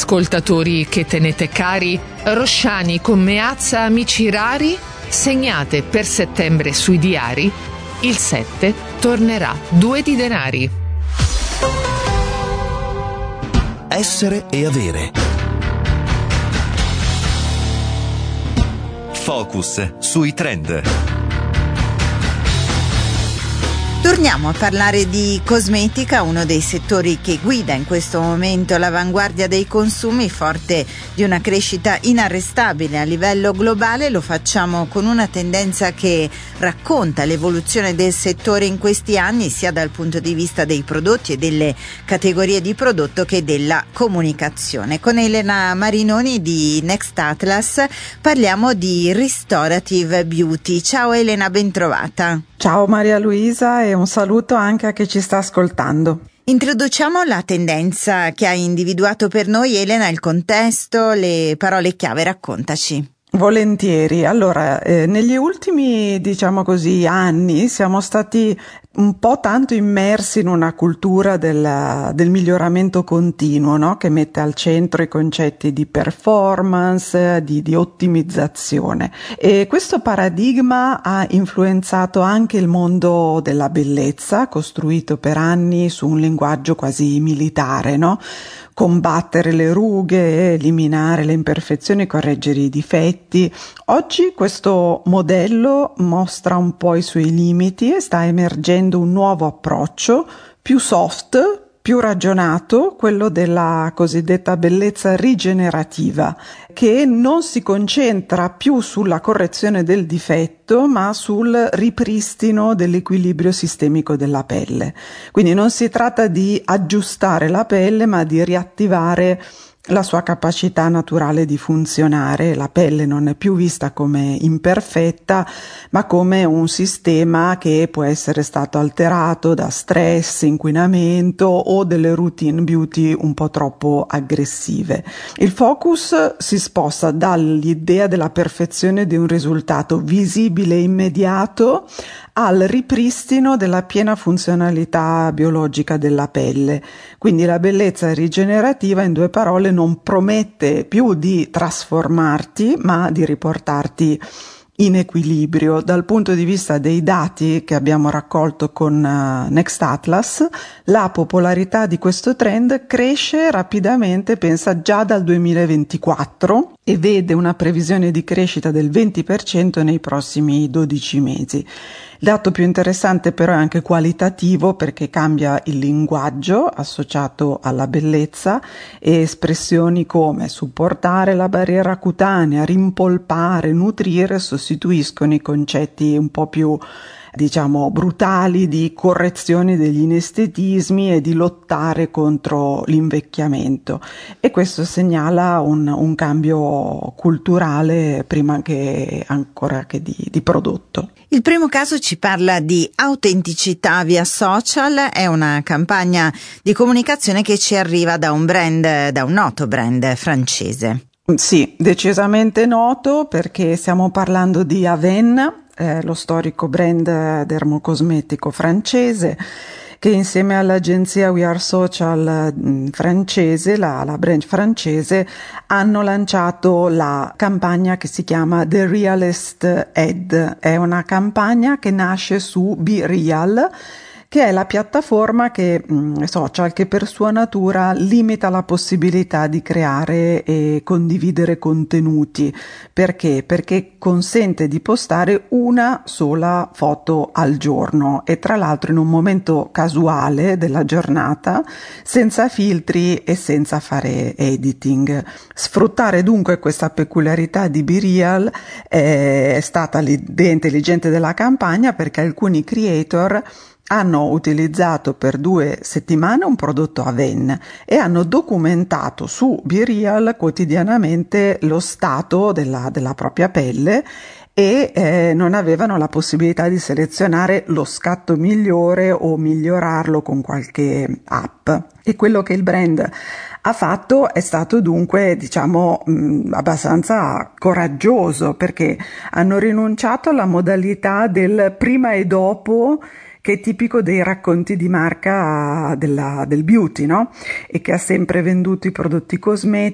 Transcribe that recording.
ascoltatori che tenete cari, Rosciani con Meazza amici rari, segnate per settembre sui diari, il 7 tornerà 2 di denari. Essere e avere. Focus sui trend. Torniamo a parlare di cosmetica, uno dei settori che guida in questo momento l'avanguardia dei consumi, forte di una crescita inarrestabile a livello globale. Lo facciamo con una tendenza che racconta l'evoluzione del settore in questi anni, sia dal punto di vista dei prodotti e delle categorie di prodotto che della comunicazione. Con Elena Marinoni di Next Atlas parliamo di Restorative Beauty. Ciao Elena, bentrovata. Ciao Maria Luisa e un saluto anche a chi ci sta ascoltando. Introduciamo la tendenza che hai individuato per noi, Elena, il contesto, le parole chiave, raccontaci. Volentieri. Allora, negli ultimi, anni siamo stati un po' tanto immersi in una cultura del miglioramento continuo, no? Che mette al centro i concetti di performance, di ottimizzazione. E questo paradigma ha influenzato anche il mondo della bellezza, costruito per anni su un linguaggio quasi militare, no? Combattere le rughe, eliminare le imperfezioni, correggere i difetti. Oggi questo modello mostra un po' i suoi limiti e sta emergendo un nuovo approccio più soft, più ragionato, quello della cosiddetta bellezza rigenerativa, che non si concentra più sulla correzione del difetto, ma sul ripristino dell'equilibrio sistemico della pelle. Quindi non si tratta di aggiustare la pelle, ma di riattivare la sua capacità naturale di funzionare. La pelle non è più vista come imperfetta, ma come un sistema che può essere stato alterato da stress, inquinamento o delle routine beauty un po' troppo aggressive. Il focus si sposta dall'idea della perfezione di un risultato visibile e immediato al ripristino della piena funzionalità biologica della pelle. Quindi la bellezza rigenerativa, in due parole, non promette più di trasformarti, ma di riportarti in equilibrio. Dal punto di vista dei dati che abbiamo raccolto con Next Atlas, la popolarità di questo trend cresce rapidamente, pensa già dal 2024, e vede una previsione di crescita del 20% nei prossimi 12 mesi. Il dato più interessante però è anche qualitativo, perché cambia il linguaggio associato alla bellezza e espressioni come supportare la barriera cutanea, rimpolpare, nutrire sostituiscono i concetti un po' più brutali di correzione degli inestetismi e di lottare contro l'invecchiamento, e questo segnala un cambio culturale prima che ancora che di prodotto. Il primo caso ci parla di autenticità via social, è una campagna di comunicazione che ci arriva da un noto brand francese. Sì, decisamente noto, perché stiamo parlando di Avène, lo storico brand dermocosmetico francese, che insieme all'agenzia We Are Social francese, la brand francese, hanno lanciato la campagna che si chiama The Realest Ad. È una campagna che nasce su BeReal, che è la piattaforma social che per sua natura limita la possibilità di creare e condividere contenuti. Perché? Perché consente di postare una sola foto al giorno, e tra l'altro in un momento casuale della giornata, senza filtri e senza fare editing. Sfruttare dunque questa peculiarità di BeReal è stata l'idea intelligente della campagna, perché alcuni creator hanno utilizzato per 2 settimane un prodotto Avène e hanno documentato su BeReal quotidianamente lo stato della propria pelle, e non avevano la possibilità di selezionare lo scatto migliore o migliorarlo con qualche app. E quello che il brand ha fatto è stato dunque, abbastanza coraggioso, perché hanno rinunciato alla modalità del prima e dopo, che è tipico dei racconti di marca del beauty, no? E che ha sempre venduto i prodotti cosmetici